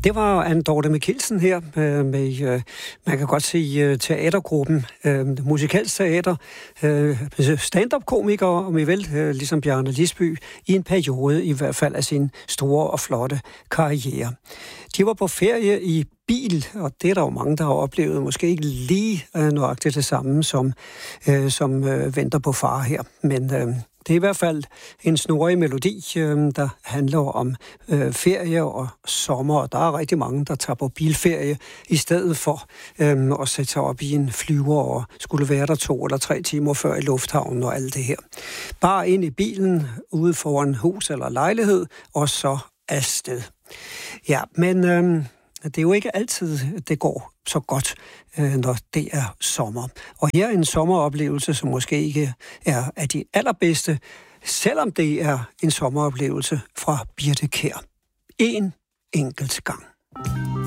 Det var Anne Dorthe Michelsen her med, man kan godt sige, teatergruppen, musikalsk teater, stand-up-komikere, om I vil, ligesom Bjarne Lisby, i en periode i hvert fald af sin store og flotte karriere. De var på ferie i bil, og det er der jo mange, der har oplevet, måske ikke lige nøjagtigt det samme, som venter på far her, men det er i hvert fald en snorig melodi, der handler om ferie og sommer, og der er rigtig mange, der tager på bilferie, i stedet for at sætte sig op i en flyver og skulle være der 2 eller 3 timer før i lufthavnen og alt det her. Bare ind i bilen, ude foran hus eller lejlighed, og så afsted. Ja, men det er jo ikke altid, det går så godt, når det er sommer. Og her er en sommeroplevelse, som måske ikke er af de allerbedste, selvom det er en sommeroplevelse fra Birthe Kjær. En enkelt gang.